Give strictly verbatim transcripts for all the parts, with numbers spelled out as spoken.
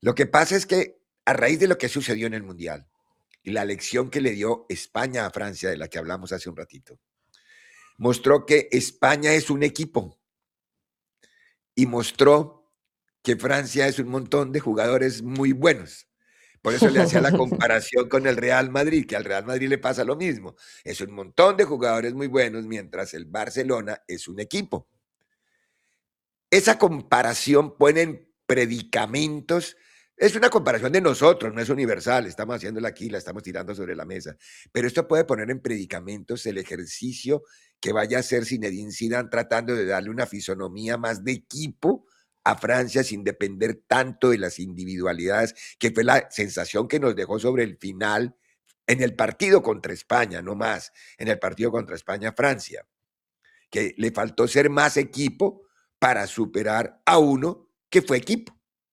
Lo que pasa es que a raíz de lo que sucedió en el Mundial y la lección que le dio España a Francia, de la que hablamos hace un ratito, mostró que España es un equipo y mostró que Francia es un montón de jugadores muy buenos. Por eso le hacía la comparación con el Real Madrid, que al Real Madrid le pasa lo mismo. Es un montón de jugadores muy buenos, mientras el Barcelona es un equipo. Esa comparación pone en predicamentos, es una comparación de nosotros, no es universal, estamos haciéndola aquí, la estamos tirando sobre la mesa, pero esto puede poner en predicamentos el ejercicio que vaya a hacer Zinedine Zidane tratando de darle una fisonomía más de equipo a Francia sin depender tanto de las individualidades, que fue la sensación que nos dejó sobre el final en el partido contra España, no más, en el partido contra España-Francia, que le faltó ser más equipo para superar a uno que fue equipo.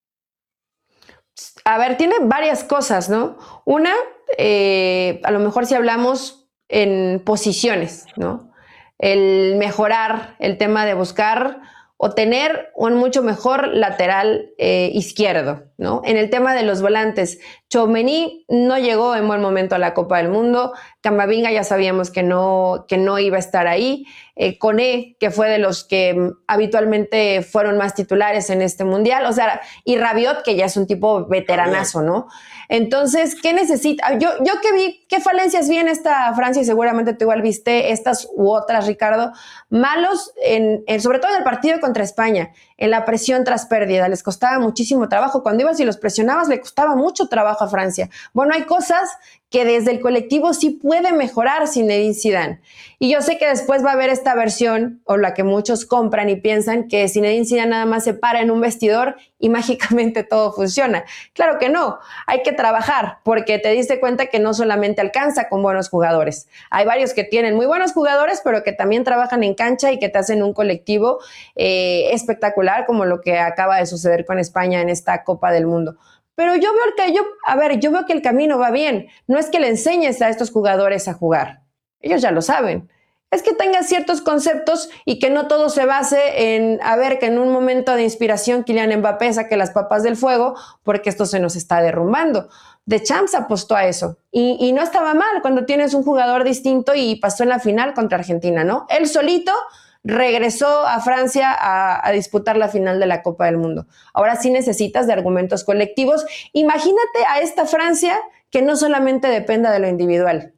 A ver, tiene varias cosas, ¿no? Una, eh, a lo mejor si hablamos en posiciones, ¿no? El mejorar el tema de buscar o tener un mucho mejor lateral eh, izquierdo, ¿no? En el tema de los volantes, Tchouaméni no llegó en buen momento a la Copa del Mundo, Camavinga ya sabíamos que no, que no iba a estar ahí, eh, Koné, que fue de los que habitualmente fueron más titulares en este Mundial, o sea, y Rabiot, que ya es un tipo veteranazo, ¿no? Entonces, ¿qué necesita? Yo, yo que vi, ¿qué falencias vi en esta Francia? Y seguramente tú igual viste estas u otras, Ricardo, malos, en, en, sobre todo en el partido contra España, en la presión tras pérdida, les costaba muchísimo trabajo, cuando ibas y los presionabas, le costaba mucho trabajo a Francia. Bueno, hay cosas que desde el colectivo sí puede mejorar Zinedine Zidane. Y yo sé que después va a haber esta versión, o la que muchos compran y piensan que Zinedine Zidane nada más se para en un vestidor y mágicamente todo funciona. Claro que no, hay que trabajar, porque te diste cuenta que no solamente alcanza con buenos jugadores. Hay varios que tienen muy buenos jugadores, pero que también trabajan en cancha y que te hacen un colectivo eh, espectacular, como lo que acaba de suceder con España en esta Copa del Mundo. Pero yo veo que yo, a ver, yo veo que el camino va bien. No es que le enseñes a estos jugadores a jugar. Ellos ya lo saben. Es que tengas ciertos conceptos y que no todo se base en, a ver, que en un momento de inspiración Kylian Mbappé saque las papas del fuego porque esto se nos está derrumbando. Deschamps apostó a eso y, y no estaba mal cuando tienes un jugador distinto y pasó en la final contra Argentina, ¿no? Él solito regresó a Francia a, a disputar la final de la Copa del Mundo. Ahora sí necesitas de argumentos colectivos. Imagínate a esta Francia que no solamente dependa de lo individual.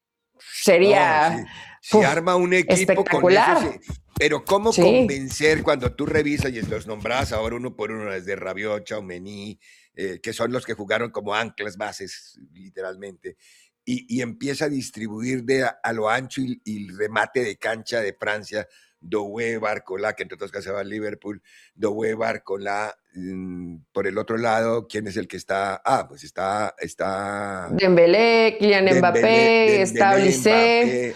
Sería... No, sí. Si arma un equipo con eso, sí. Pero ¿cómo sí. convencer cuando tú revisas y los nombras ahora uno por uno, desde Rabiot, Tchouaméni, eh, que son los que jugaron como anclas bases, literalmente, y, y empieza a distribuir de a, a lo ancho y, y el remate de cancha de Francia, Doué, Barcola, que entre otros casos va a Liverpool, Doué, Barcola, mmm, por el otro lado, ¿quién es el que está? Ah, pues está... está Dembélé, Kylian Dembélé, Mbappé, está Olise.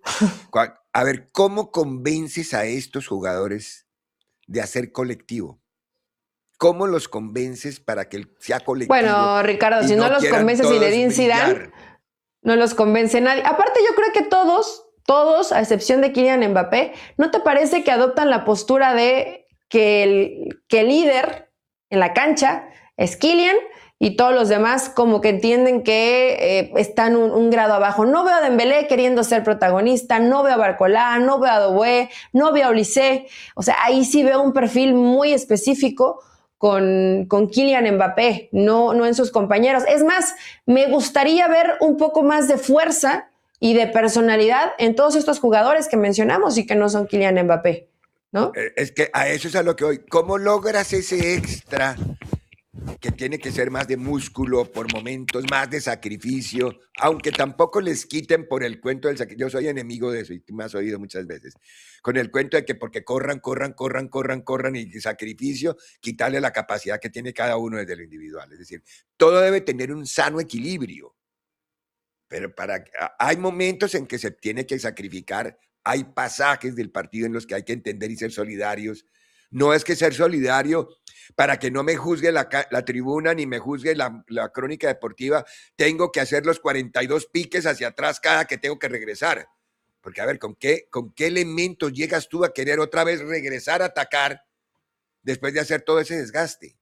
A ver, ¿cómo convences a estos jugadores de hacer colectivo? ¿Cómo los convences para que sea colectivo? Bueno, Ricardo, si no, no los convences Zinedine Zidane, no los convence nadie. Aparte, yo creo que todos... todos, a excepción de Kylian Mbappé, ¿no te parece que adoptan la postura de que el, que el líder en la cancha es Kylian y todos los demás como que entienden que eh, están un, un grado abajo? No veo a Dembélé queriendo ser protagonista, no veo a Barcola, no veo a Doué, no veo a Olise. O sea, ahí sí veo un perfil muy específico con, con Kylian Mbappé, no, no en sus compañeros. Es más, me gustaría ver un poco más de fuerza y de personalidad en todos estos jugadores que mencionamos y que no son Kylian Mbappé, ¿no? Es que a eso es a lo que voy. ¿Cómo logras ese extra que tiene que ser más de músculo por momentos, más de sacrificio, aunque tampoco les quiten por el cuento del sacrificio? Yo soy enemigo de eso y tú me has oído muchas veces, con el cuento de que porque corran, corran, corran, corran, corran y sacrificio, quitarle la capacidad que tiene cada uno desde lo individual. Es decir, todo debe tener un sano equilibrio. Pero para, hay momentos en que se tiene que sacrificar, hay pasajes del partido en los que hay que entender y ser solidarios. No es que ser solidario para que no me juzgue la, la tribuna ni me juzgue la, la crónica deportiva, tengo que hacer los cuarenta y dos piques hacia atrás cada que tengo que regresar. Porque a ver, ¿con qué, con qué elementos llegas tú a querer otra vez regresar a atacar después de hacer todo ese desgaste?